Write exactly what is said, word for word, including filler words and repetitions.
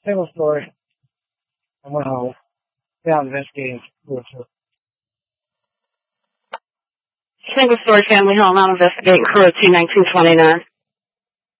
Single story. I went home. Found investigating crew two. Single story family home out investigating crew two nineteen twenty-nine.